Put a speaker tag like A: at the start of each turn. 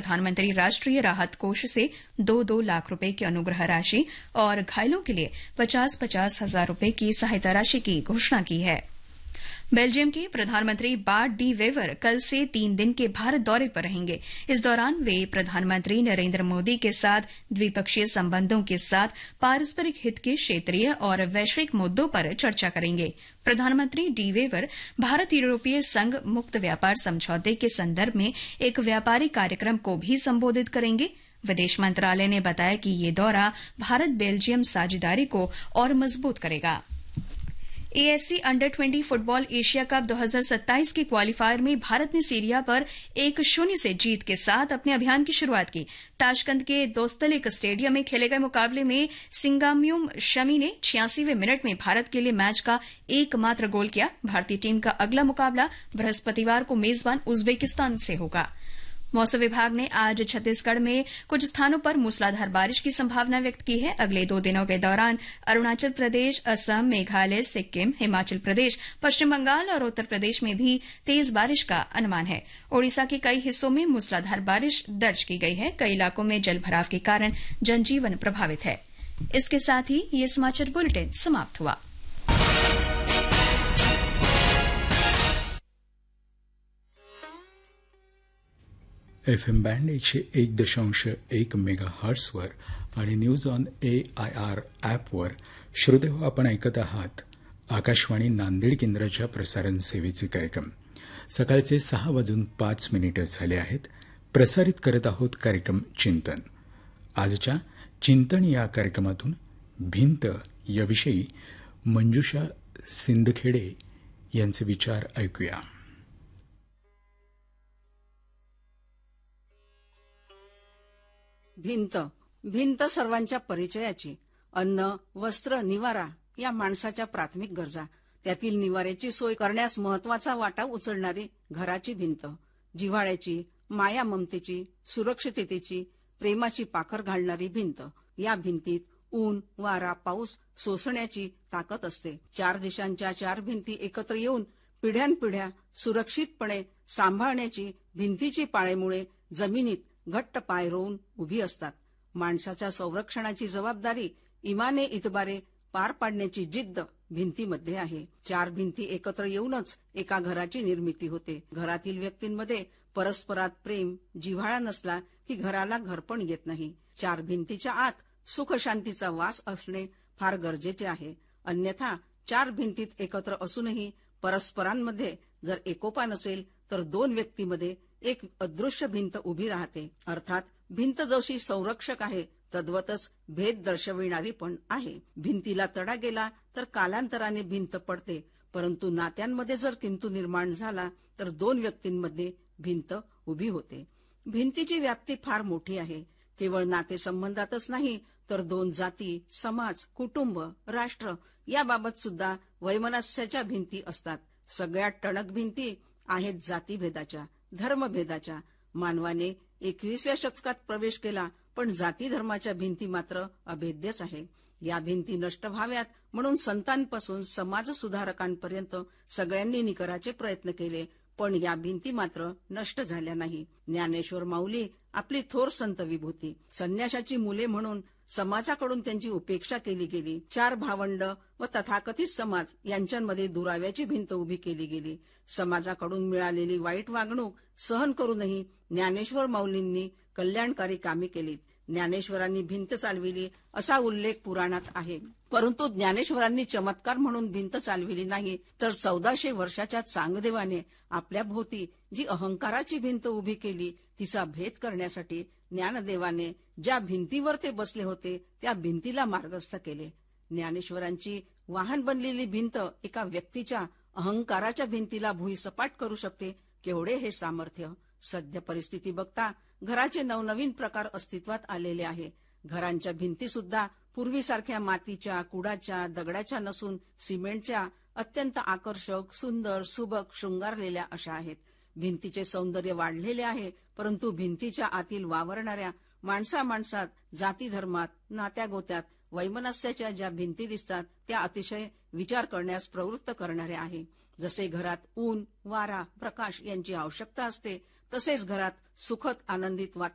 A: प्रधानमंत्री राष्ट्रीय राहत कोष से 2-2 लाख रुपए की अनुग्रह राशि और घायलों के लिए 50-50 हजार रुपए की सहायता राशि की घोषणा की है। बेल्जियम के प्रधानमंत्री बार्ट डी वेवर कल से 3 दिन के भारत दौरे पर रहेंगे। इस दौरान वे प्रधानमंत्री नरेंद्र मोदी के साथ द्विपक्षीय संबंधों के साथ पारस्परिक हित के क्षेत्रीय और वैश्विक मुद्दों पर चर्चा करेंगे। प्रधानमंत्री डी वेवर भारत यूरोपीय संघ मुक्त व्यापार समझौते के संदर्भ में एक व्यापारी कार्यक्रम को भी संबोधित करेंगे। विदेश मंत्रालय ने बताया कि ये दौरा भारत बेल्जियम साझेदारी को और मजबूत करेगा। एएफसी अंडर-20 फुटबॉल एशिया कप 2027 के क्वालीफायर में भारत ने सीरिया पर 1-0 से जीत के साथ अपने अभियान की शुरुआत की। ताशकंद के दोस्तलिक स्टेडियम में खेले गए मुकाबले में सिंगाम्युम शमी ने 86वें मिनट में भारत के लिए मैच का एकमात्र गोल किया। भारतीय टीम का अगला मुकाबला बृहस्पतिवार को मेजबान उज्बेकिस्तान से होगा। मौसम विभाग ने आज छत्तीसगढ़ में कुछ स्थानों पर मूसलाधार बारिश की संभावना व्यक्त की है। अगले 2 दिनों के दौरान अरुणाचल प्रदेश, असम, मेघालय, सिक्किम, हिमाचल प्रदेश, पश्चिम बंगाल और उत्तर प्रदेश में भी तेज बारिश का अनुमान है। ओडिशा के कई हिस्सों में मूसलाधार बारिश दर्ज की गई है। कई इलाकों में जलभराव के कारण जनजीवन प्रभावित है। इसके साथ ही ये समाचार बुलेटिन समाप्त हुआ।
B: FM बँड 101.1 मेगाहर्ट्झवर आणि न्यूज ऑन AIR ॲपवर श्रोतेहो आपण ऐकत आहात आकाशवाणी नांदेड केंद्राच्या प्रसारण सेवेचे कार्यक्रम। सकाळचे 6:05 झाले आहेत। प्रसारित करत आहोत कार्यक्रम चिंतन। आजच्या चिंतन या कार्यक्रमातून भिंत याविषयी मंजुषा सिंदखेडे यांचे विचार ऐकूया।
C: भिंत सर्वांच्या परिचयाची। अन्न, वस्त्र, निवारा या माणसाच्या प्राथमिक गरजा। त्यातील निवाऱ्याची सोय करण्यास महत्वाचा वाटा उचलणारी घराची भिंत। जिव्हाळ्याची, माया ममतेची, सुरक्षिततेची, प्रेमाची पाखर घालणारी भिंत। या भिंतीत ऊन, वारा, पाऊस सोसण्याची ताकद असते। 4 दिशांच्या 4 भिंती एकत्र येऊन पिढ्यानपिढ्या सुरक्षितपणे सांभाळण्याची भिंतीची पाळेमुळे जमिनीत घट्ट पाय रोवून उभी असतात। माणसाच्या संरक्षणाची जबाबदारी इमाने इतबारे पार पाडण्याची जिद्द भिंतीमध्ये आहे। 4 भिंती एकत्र येऊनच एका घराची निर्मिती होते। घरातील व्यक्तींमध्ये परस्परात प्रेम, जिव्हाळा नसला की घराला घरपण येत नाही। 4 भिंतीच्या आत सुख शांतीचा वास असणे फार गरजेचे आहे। अन्यथा 4 भिंतीत एकत्र असूनही परस्परांमध्ये जर एकोपा नसेल तर 2 व्यक्तीमध्ये एक अदृश्य भिंत उभी राहते। अर्थात भिंत जशी संरक्षक आहे तद्वतच भेद दर्शविणारी पण आहे। भिंतीला तडा गेला तर कालांतराने भिंत पडते, परंतु नात्यांमध्ये जर किंतु निर्माण झाला तर 2 व्यक्तींमध्ये भिंत उभी होते। भिंतीची व्याप्ती फार मोठी आहे। केवळ नातेसंबंधातच नाही तर 2 जाती, समाज, कुटुंब, राष्ट्र याबाबत सुद्धा वैमनस्याच्या भिंती असतात। सगळ्यात टणक भिंती आहेत जातीभेदाच्या, धर्मभेदाच्या। मानवाने 21व्या शतकात प्रवेश केला, पण जाती धर्माच्या भिंती मात्र अभेद्यच आहे। या भिंती नष्ट व्हाव्यात म्हणून संतांपासून समाज सुधारकांपर्यंत सगळ्यांनी निकराचे प्रयत्न केले, पण या भिंती मात्र नष्ट झाल्या नाही। ज्ञानेश्वर माऊली आपली थोर संत विभूती, संन्याशाची मुले म्हणून समाजाकडून त्यांची उपेक्षा केली गेली। 4 भावंड व तथाकथित समाज यांच्यामध्ये दुराव्याची भिंत उभी केली गेली। समाजाकडून मिळालेली वाईट वागणूक सहन करूनही ज्ञानेश्वर माऊलींनी कल्याणकारी कामे केलीत। ज्ञानेश्वरांनी भिंत चालविली असा उल्लेख पुराणात आहे, परंतु ज्ञानेश्वरांनी चमत्कार म्हणून भिंत चालविली नाही, तर 1400 वर्षाच्या चांगदेवाने आपल्या भोवती जी अहंकाराची भिंत उभी केली तिचा भेद करण्यासाठी ज्ञानदेवाने ज्या भिंतीवर ते बसले होते त्या भिंतीला मार्गस्थ केले। ज्ञानेश्वरांची वाहन बनलेली भिंत एका व्यक्तीच्या अहंकाराच्या भिंतीला भुईसपाट करू शकते। केवढे हे सामर्थ्य! सध्या परिस्थिती बघता घराचे नवनवीन प्रकार अस्तित्वात आलेले आहे। घरांच्या भिंती सुद्धा पूर्वीसारख्या मातीच्या, कुडाच्या, दगडाच्या नसून सिमेंटच्या अत्यंत आकर्षक, सुंदर, सुबक, शृंगारलेल्या अशा आहेत। भिंतीचे सौंदर्य वाढलेले आहे, परंतु भिंतीच्या आतील वावरणाऱ्या माणसात, जाती धर्मात, नात्यागोत्यात वैमनस्याच्या ज्या भिंती दिसतात त्या अतिशय विचार करण्यास प्रवृत्त करणाऱ्या आहे। जसे घरात ऊन, वारा, प्रकाश यांची आवश्यकता असते, तसेच घरात सुखद आनंदित